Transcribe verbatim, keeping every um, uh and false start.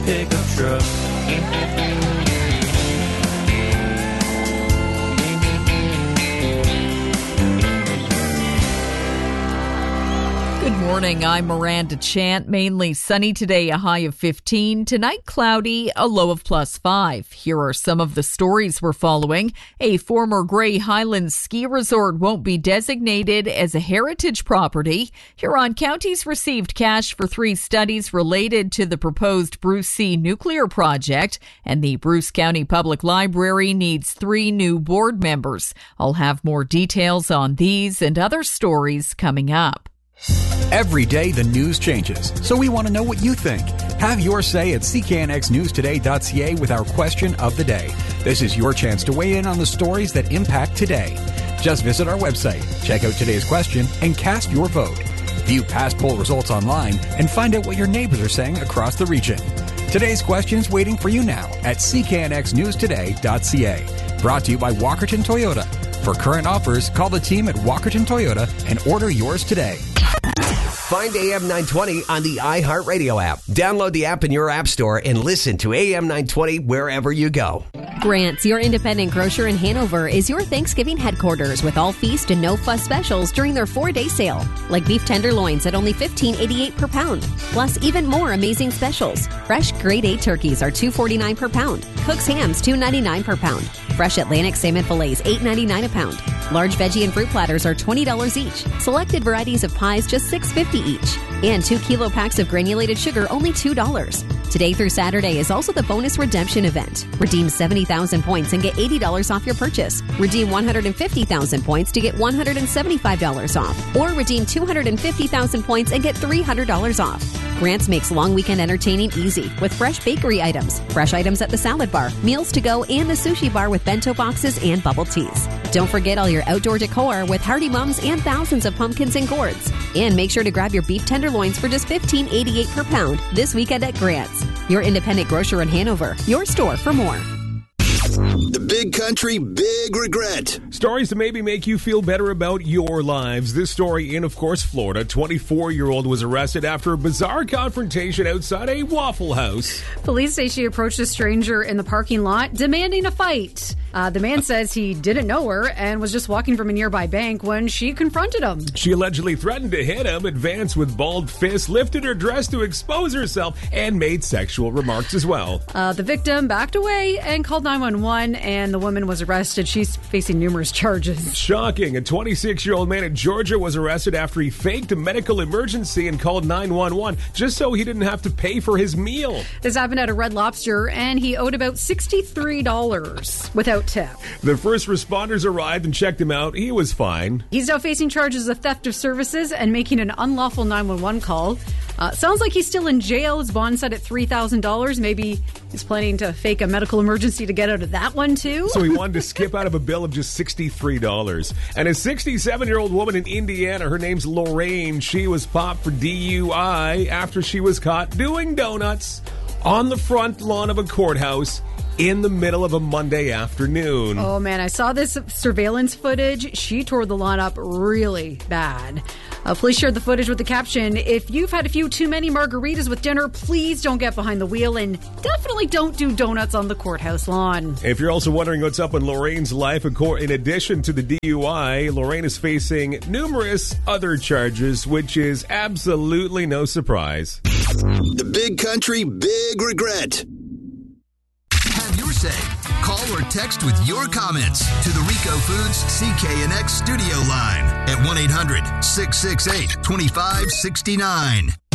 pickup truck. Good morning, I'm Miranda Chant. Mainly sunny today, a high of fifteen. Tonight, cloudy, a low of plus five. Here are some of the stories we're following. A former Grey Highlands ski resort won't be designated as a heritage property. Huron County's received cash for three studies related to the proposed Bruce C nuclear project, and the Bruce County Public Library needs three new board members. I'll have more details on these and other stories coming up. Every day the news changes, so we want to know what you think. Have your say at c k n x news today dot c a with our question of the day. This is your chance to weigh in on the stories that impact today. Just visit our website, check out today's question, and cast your vote. View past poll results online and find out what your neighbors are saying across the region. Today's question's waiting for you now at c k n x news today dot c a. Brought to you by Walkerton Toyota. For current offers, call the team at Walkerton Toyota and order yours today. Find A M nine twenty on the iHeartRadio app. Download the app in your app store and listen to A M nine twenty wherever you go. Grant's, your independent grocer in Hanover, is your Thanksgiving headquarters with all feast and no fuss specials during their four-day sale. Like beef tenderloins at only fifteen eighty-eight per pound. Plus even more amazing specials. Fresh grade A turkeys are two forty-nine per pound. Cook's hams two ninety-nine per pound. Fresh Atlantic salmon fillets eight ninety-nine a pound. Large veggie and fruit platters are twenty dollars each. Selected varieties of pies just six fifty each. And two kilo packs of granulated sugar only two dollars. Today through Saturday is also the bonus redemption event. Redeem seventy thousand points and get eighty dollars off your purchase. Redeem one hundred fifty thousand points to get one hundred seventy-five dollars off. Or redeem two hundred fifty thousand points and get three hundred dollars off. Grants makes long weekend entertaining easy with fresh bakery items, fresh items at the salad bar, meals to go, and the sushi bar with bento boxes and bubble teas. Don't forget all your outdoor decor with Hardy Mums and thousands of pumpkins and gourds. And make sure to grab your beef tenderloins for just fifteen eighty-eight per pound this weekend at Grants. Your independent grocer in Hanover. Your store for more. The Big Country Big Regret. Stories that maybe make you feel better about your lives. This story in, of course, Florida. twenty-four-year-old was arrested after a bizarre confrontation outside a Waffle House. Police say she approached a stranger in the parking lot demanding a fight. Uh, the man says he didn't know her and was just walking from a nearby bank when she confronted him. She allegedly threatened to hit him, advanced with balled fists, lifted her dress to expose herself, and made sexual remarks as well. Uh, the victim backed away and called nine one one, and the woman was arrested. She's facing numerous charges. Shocking. A twenty-six-year-old man in Georgia was arrested after he faked a medical emergency and called nine one one just so he didn't have to pay for his meal. This happened at a Red Lobster, and he owed about sixty-three dollars without tip. The first responders arrived and checked him out. He was fine. He's now facing charges of theft of services and making an unlawful nine one one call. Uh, sounds like he's still in jail. His bond set at three thousand dollars. Maybe he's planning to fake a medical emergency to get out of that one, too. So he wanted to skip out of a bill of just sixty-three dollars. And a sixty-seven-year-old woman in Indiana, her name's Lorraine, she was popped for D U I after she was caught doing donuts on the front lawn of a courthouse in the middle of a Monday afternoon. Oh, man, I saw this surveillance footage. She tore the lawn up really bad. Uh, police shared the footage with the caption, "If you've had a few too many margaritas with dinner, please don't get behind the wheel and definitely don't do donuts on the courthouse lawn." If you're also wondering what's up in Lorraine's life, in addition to the D U I, Lorraine is facing numerous other charges, which is absolutely no surprise. The Big Country Big Regret. Have your say. Call or text with your comments to the Rico Foods C K N X studio line at one eight hundred six six eight two five six nine.